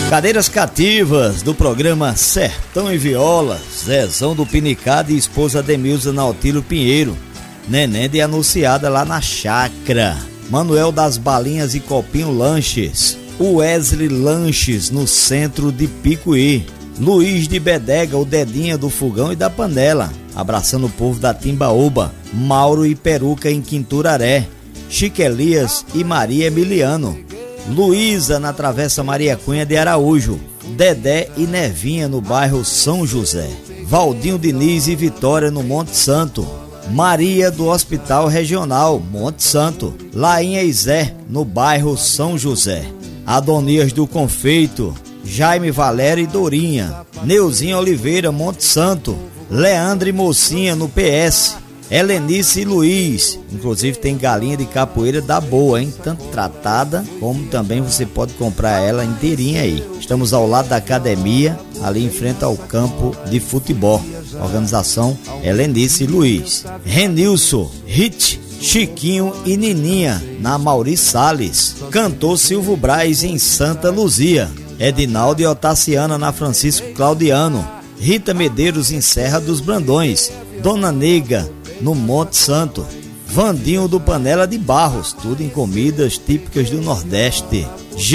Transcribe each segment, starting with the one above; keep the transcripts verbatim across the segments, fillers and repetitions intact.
Cadeiras cativas do programa Sertão e Viola, Zezão do Pinicado e esposa Demilza Nautilo Pinheiro, neném de anunciada lá na chácara, Manuel das Balinhas e Copinho Lanches, Wesley Lanches no centro de Picuí, Luiz de Bedega, o Dedinha do Fogão e da Panela, abraçando o povo da Timbaúba, Mauro e Peruca em Quinturaré, Chique Elias e Maria Emiliano, Luísa na Travessa Maria Cunha de Araújo, Dedé e Nevinha no bairro São José, Valdinho Diniz e Vitória no Monte Santo, Maria do Hospital Regional Monte Santo, Lainha e Zé no bairro São José, Adonias do Confeito, Jaime Valério e Dorinha, Neuzinha Oliveira Monte Santo, Leandro e Mocinha no P S, Helenice e Luiz, inclusive tem galinha de capoeira da boa, hein? Tanto tratada, como também você pode comprar ela inteirinha aí. Estamos ao lado da academia, ali em frente ao campo de futebol. Organização Helenice e Luiz. Renilson, Hit, Chiquinho e Nininha, na Mauri Salles. Cantor Silvio Braz em Santa Luzia. Edinaldo e Otaciana na Francisco Claudiano. Rita Medeiros em Serra dos Brandões. Dona Nega no Monte Santo, Vandinho do Panela de Barros, tudo em comidas típicas do Nordeste.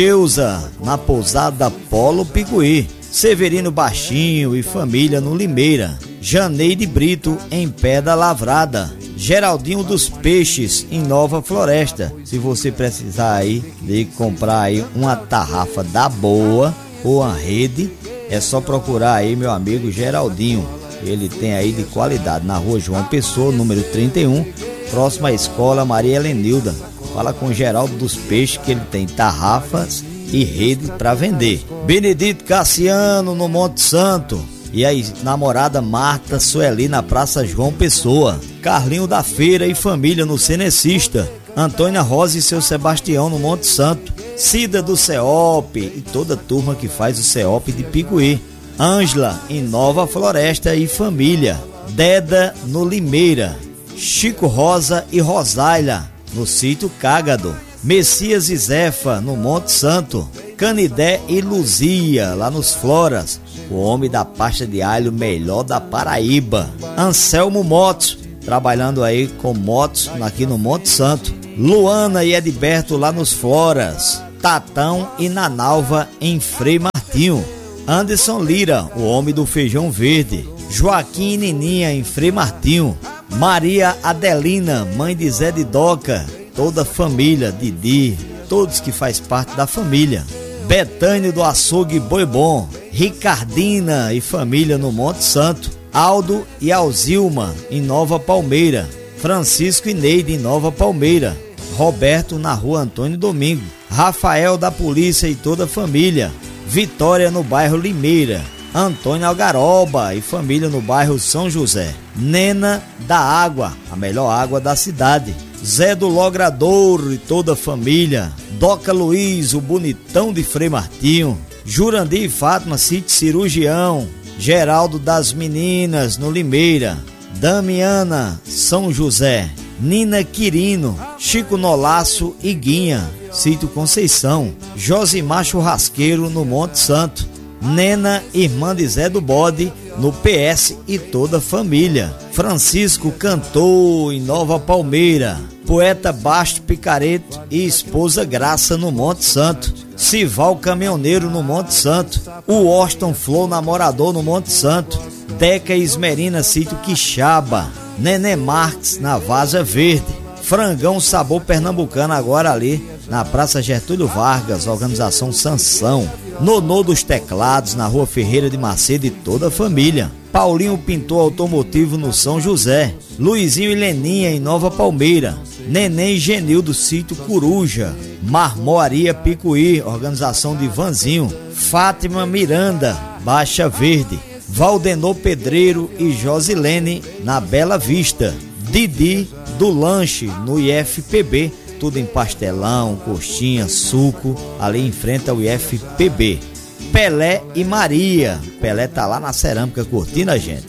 Geusa na Pousada Polo Picuí, Severino Baixinho e família no Limeira, Janeide Brito em Pé da Lavrada, Geraldinho dos Peixes em Nova Floresta. Se você precisar aí de comprar aí uma tarrafa da boa ou uma rede, é só procurar aí meu amigo Geraldinho. Ele tem aí de qualidade na rua João Pessoa, número trinta e um, próximo à escola Maria Helenilda. Fala com o Geraldo dos Peixes que ele tem tarrafas e rede para vender. Benedito Cassiano no Monte Santo e a namorada Marta Sueli na Praça João Pessoa. Carlinho da Feira e família no Cenecista. Antônia Rosa e seu Sebastião no Monte Santo. Cida do C E O P e toda a turma que faz o C E O P de Picuí. Ângela em Nova Floresta e família, Deda no Limeira, Chico Rosa e Rosaila no sítio Cágado, Messias e Zefa no Monte Santo, Canidé e Luzia lá nos Floras, o homem da pasta de alho melhor da Paraíba, Anselmo Motos, trabalhando aí com motos aqui no Monte Santo, Luana e Edberto lá nos Floras, Tatão e Nanalva em Frei Martinho, Anderson Lira, o homem do feijão verde, Joaquim e Nininha em Frei Martinho, Maria Adelina, mãe de Zé de Doca, toda a família, Didi, todos que faz parte da família, Betânio do Açougue Boi Bom, Ricardina e família no Monte Santo, Aldo e Alzilma em Nova Palmeira, Francisco e Neide em Nova Palmeira, Roberto na Rua Antônio Domingo, Rafael da Polícia e toda a família, Vitória no bairro Limeira, Antônio Algaroba e família no bairro São José, Nena da Água, a melhor água da cidade, Zé do Logradouro e toda a família, Doca Luiz, o bonitão de Frei Martinho, Jurandir e Fátima, sítio Cirurgião, Geraldo das Meninas no Limeira, Damiana, São José, Nina Quirino, Chico Nolaço e Guinha, sítio Conceição, Josimar Churrasqueiro no Monte Santo, Nena, irmã de Zé do Bode no P S e toda a família, Francisco Cantor em Nova Palmeira, Poeta Basto Picareto e esposa Graça no Monte Santo, Sival Caminhoneiro no Monte Santo, o Washington Flor Namorador no Monte Santo, Deca e Esmerina sítio Quixaba, Nenê Marques na Vaza Verde, Frangão Sabor Pernambucano agora ali na Praça Getúlio Vargas, organização Sansão, Nonô dos Teclados na Rua Ferreira de Macedo e toda a família, Paulinho Pintor Automotivo no São José, Luizinho e Leninha em Nova Palmeira, Neném e Genil do sítio Coruja, Marmoaria Picuí, organização de Vanzinho, Fátima Miranda, Baixa Verde, Valdenor Pedreiro e Josilene na Bela Vista, Didi do Lanche no I F P B, tudo em pastelão, coxinha, suco, ali em frente ao I F P B. Pelé e Maria, Pelé tá lá na cerâmica curtindo a gente.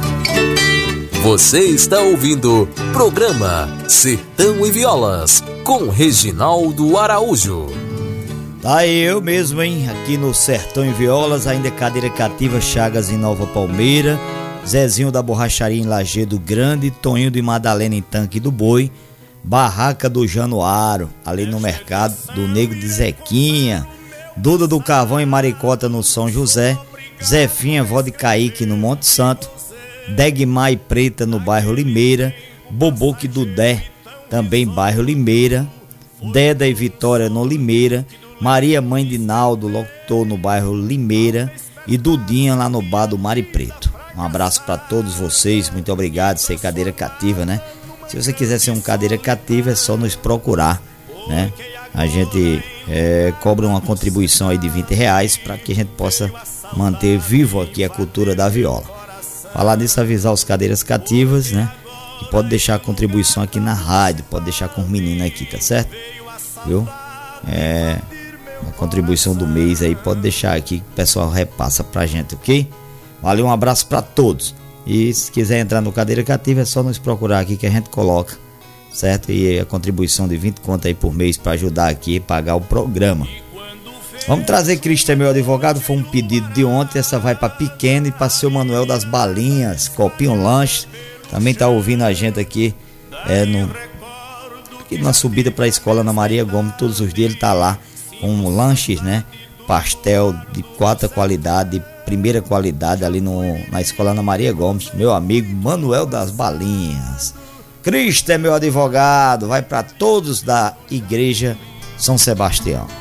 Você está ouvindo programa Sertão e Violas com Reginaldo Araújo. Tá eu mesmo, hein? Aqui no Sertão em Violas, ainda cadeira cativa Chagas em Nova Palmeira, Zezinho da Borracharia em Lajeado Grande, Toninho de Madalena em Tanque do Boi, Barraca do Januário, ali no mercado do Nego de Zequinha, Duda do Carvão em Maricota no São José, Zefinha Vó de Caíque no Monte Santo, Degmar e Preta no bairro Limeira, Boboque do Dé também bairro Limeira, Deda e Vitória no Limeira, Maria Mãe de Naldo locutor no bairro Limeira e Dudinha lá no bar do Mari Preto. Um abraço para todos vocês, muito obrigado. Ser cadeira cativa, né? Se você quiser ser um cadeira cativa é só nos procurar, né? A gente é, cobra uma contribuição aí de vinte reais para que a gente possa manter vivo aqui a cultura da viola. Falar nisso, avisar os cadeiras cativas, né? Que pode deixar a contribuição aqui na rádio, pode deixar com os meninos aqui, tá certo? Viu? É, a contribuição do mês aí pode deixar aqui que o pessoal repassa pra gente, ok? Valeu, um abraço pra todos. E se quiser entrar no Cadeira Cativa é só nos procurar aqui que a gente coloca, certo? E a contribuição de vinte conto aí por mês para ajudar aqui a pagar o programa. Vamos trazer Cristo é meu advogado, foi um pedido de ontem, essa vai para Pequeno e para seu Manuel das Balinhas, Copinho Lanche, também tá ouvindo a gente aqui, é, no, aqui na subida para a escola na Maria Gomes, todos os dias ele tá lá com lanches, né, pastel de quarta qualidade, de primeira qualidade ali no, na escola na Maria Gomes, meu amigo Manuel das Balinhas. Cristo é meu advogado, vai para todos da Igreja São Sebastião.